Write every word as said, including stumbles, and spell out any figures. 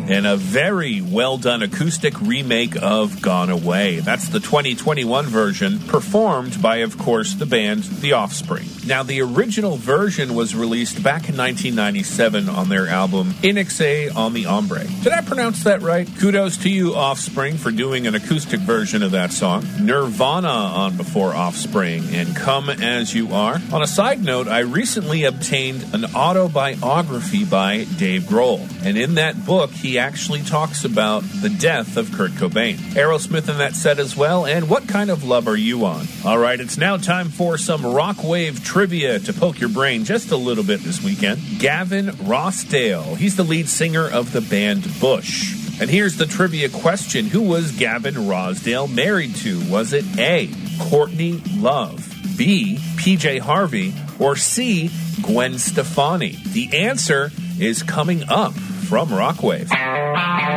and a very well-done acoustic remake of Gone Away. That's the twenty twenty-one version, performed by, of course, the band The Offspring. Now, the original version was released back in nineteen ninety-seven on their album Inixe on the Hombre. Did I pronounce that right? Kudos to you, Offspring, for doing an acoustic version of that song. Nirvana on before Offspring, and Come As You Are. On a side note, I recently obtained an autobiography by Dave Grohl, and in that book, he actually talks about the death of Kurt Cobain. Aerosmith in that set as well, and what kind of love are you on? All right, it's now time for some rock wave trivia to poke your brain just a little bit this weekend. Gavin Rossdale, he's the lead singer of the band Bush. And here's the trivia question. Who was Gavin Rossdale married to? Was it A, Courtney Love, B, P J Harvey, or C, Gwen Stefani? The answer is coming up from Rockwave.